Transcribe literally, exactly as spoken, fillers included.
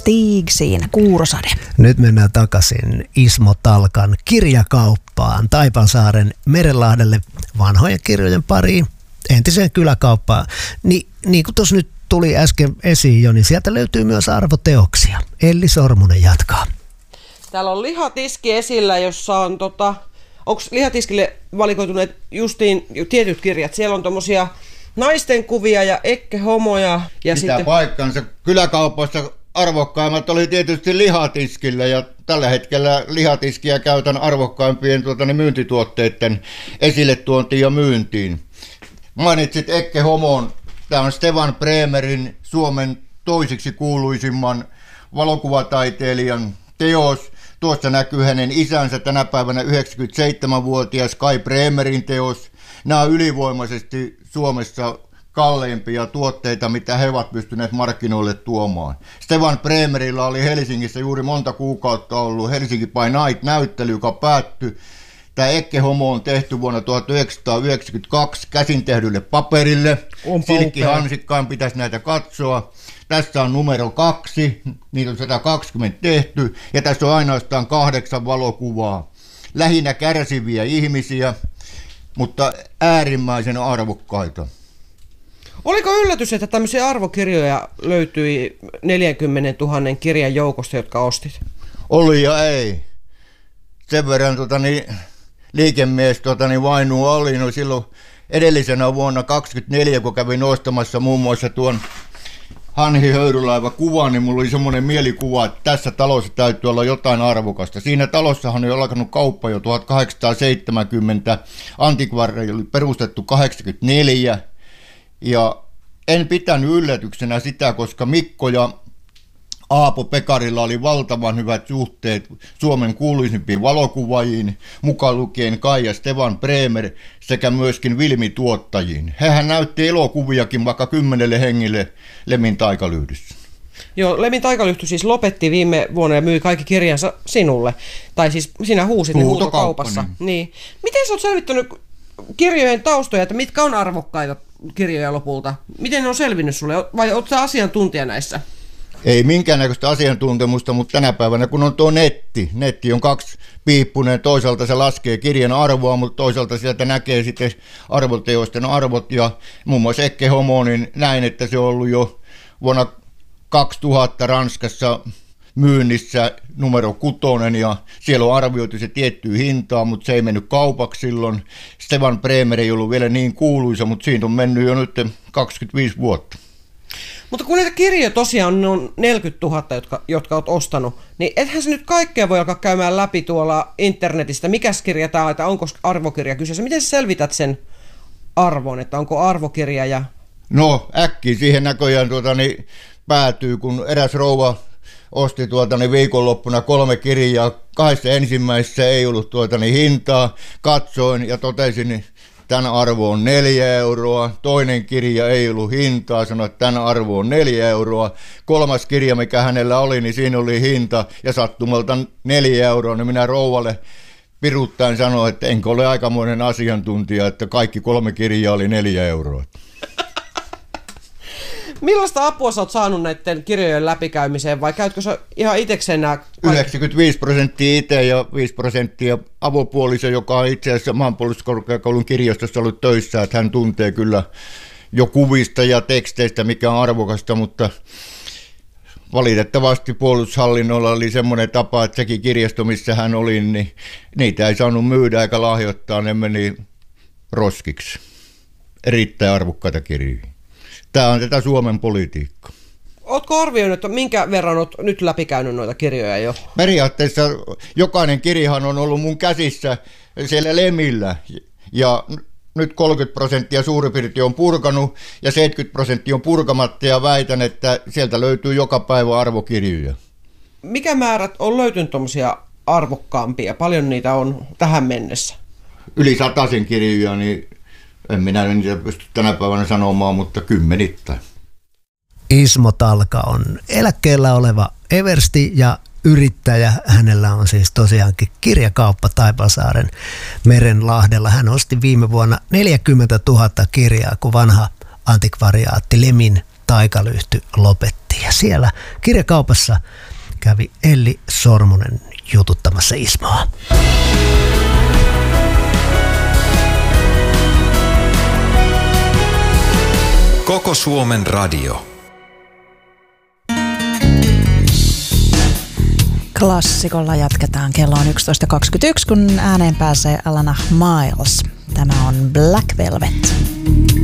Stig siinä, Kuurosade. Nyt mennään takaisin Ismo Talkan kirjakauppaan Taipalsaaren Merenlahdelle vanhojen kirjojen pariin, entiseen kyläkauppaan. Ni, niin kuin tuossa nyt tuli äsken esiin jo, niin sieltä löytyy myös arvoteoksia. Elli Sormunen jatkaa. Täällä on lihatiski esillä, jossa on tota, onko lihatiskille valikoituneet justiin tietyt kirjat? Siellä on tommosia naisten kuvia ja ekkehomoja. Ja Mitä sitten paikkansa? Kyläkaupassa arvokkaimmat oli tietysti lihatiskillä ja tällä hetkellä lihatiskiä käytän arvokkaimpien tuota, niin myyntituotteiden esille tuontiin ja myyntiin. Mainitsit Ekke Homon. Tämä on Stefan Bremerin Suomen toisiksi kuuluisimman valokuvataiteilijan teos. Tuossa näkyy hänen isänsä tänä päivänä yhdeksänkymmentäseitsemänvuotias Kai Bremerin teos. Nämä on ylivoimaisesti Suomessa kalleimpia tuotteita, mitä he ovat pystyneet markkinoille tuomaan. Stefan Bremerillä oli Helsingissä juuri monta kuukautta ollut Helsinki by Night-näyttely, joka päättyi. Tämä Ekke Homo on tehty vuonna tuhatyhdeksänsataayhdeksänkymmentäkaksi käsin tehdylle paperille. Silkki Hansikkaan pitäisi näitä katsoa. Tässä on numero kaksi, niitä on sata kaksikymmentä tehty, ja tässä on ainoastaan kahdeksan valokuvaa. Lähinnä kärsiviä ihmisiä, mutta äärimmäisen arvokkaita. oliko yllätys, että tämmöisiä arvokirjoja löytyi neljäkymmentätuhatta kirjan joukosta, jotka ostit? Oli ja ei. Sen verran tota, niin, liikemies tota, niin Vainu oli no silloin edellisenä vuonna kaksikymmentäneljä, kun kävin ostamassa muun muassa tuon Hanhi Höyrylaiva kuvan, niin mulla oli semmoinen mielikuva, että tässä talossa täytyy olla jotain arvokasta. Siinä talossahan on alkanut kauppa jo tuhatkahdeksansataaseitsemänkymmentä, antikvaari oli perustettu kahdeksankymmentäneljä, ja en pitänyt yllätyksenä sitä, koska Mikko ja Aapo Pekarilla oli valtavan hyvät suhteet Suomen kuuluisimpiin valokuvaajiin, mukaan lukien Kai ja Stefan Bremer sekä myöskin filmituottajiin. Hehän näytti elokuviakin vaikka kymmenelle hengille Lemin taikalyhdyssä. Joo, Lemin taikalyhty siis lopetti viime vuonna ja myi kaikki kirjansa sinulle. Tai siis sinä huusit ne huutokaupassa. Niin. Miten sä oot selvittänyt kirjojen taustoja, että mitkä on arvokkaita kirjoja lopulta? Miten ne on selvinnyt sulle? Vai oot sä asiantuntija näissä? Ei minkäännäköistä asiantuntemusta, mutta tänä päivänä kun on tuo netti, netti on kaksi piippunen, toisaalta se laskee kirjan arvoa, mutta toisaalta sieltä näkee sitten arvoteosten arvot, ja muun muassa Ekke Homo, niin näin, että se on ollut jo vuonna kaksituhatta Ranskassa myynnissä numero kutonen, ja siellä on arvioitu se tiettyä hintaa, mutta se ei mennyt kaupaksi silloin. Stefan Bremer ei ollut vielä niin kuuluisa, mutta siitä on mennyt jo nyt kaksikymmentäviisi vuotta. Mutta kun niitä kirjoja tosiaan on neljäkymmentätuhatta, jotka, jotka olet ostanut, niin ethän se nyt kaikkea voi alkaa käymään läpi tuolla internetistä. Mikäs kirja tämä on, että onko arvokirja kyseessä? Miten sä selvität sen arvon, että onko arvokirja ja... No äkkiä siihen näköjään tuota, niin, päätyy, kun eräs rouva osti tuota, niin, viikonloppuna kolme kirjaa. Kahdessa ensimmäisessä ei ollut tuota, niin, hintaa. Katsoin ja totesin, niin tämän arvo on neljä euroa, toinen kirja ei ollut hintaa, sanoi, että tämän arvo on neljä euroa. Kolmas kirja, mikä hänellä oli, niin siinä oli hinta ja sattumalta neljä euroa, niin minä rouvalle piruttaen sanoin, että enkö ole aikamoinen asiantuntija, että kaikki kolme kirjaa oli neljä euroa. Millaista apua sä oot saanut näiden kirjojen läpikäymiseen, vai käytkö sä ihan itsekseen nämä? yhdeksänkymmentäviisi prosenttia itse ja viisi prosenttia avopuoliso, joka on itse asiassa Maanpuolustuskorkeakoulun kirjastossa ollut töissä, että hän tuntee kyllä jo kuvista ja teksteistä, mikä on arvokasta, mutta valitettavasti puolustushallinnolla oli semmoinen tapa, että sekin kirjasto, missä hän oli, niin niitä ei saanut myydä eikä lahjoittaa, ne meni roskiksi. Erittäin arvokkaita kirjoja. Tämä on tätä Suomen politiikkaa. Ootko arvioinut, että minkä verran olet nyt läpikäynyt noita kirjoja jo? Periaatteessa jokainen kirjahan on ollut mun käsissä siellä Lemillä. Ja nyt kolmekymmentä prosenttia suurin piirtein on purkanut ja seitsemänkymmentä prosenttia on purkamatta, ja väitän, että sieltä löytyy joka päivä arvokirjoja. Mikä määrät on löytynyt tuommoisia arvokkaampia? Paljon niitä on tähän mennessä? Yli sataisen kirjoja, niin en minä niitä pysty tänä päivänä sanomaan, mutta kymmenittäin. Ismo Talka on eläkkeellä oleva eversti ja yrittäjä. Hänellä on siis tosiaankin kirjakauppa Taipalsaaren Merenlahdella. Hän osti viime vuonna neljäkymmentätuhatta kirjaa, kun vanha antikvariaatti Lemin taikalyhty lopetti. Ja siellä kirjakaupassa kävi Elli Sormunen jututtamassa Ismoa. Koko Suomen radio. Klassikolla jatketaan. Kello on yksitoista kaksikymmentäyksi, kun ääneen pääsee Alana Miles. Tämä on Black Velvet.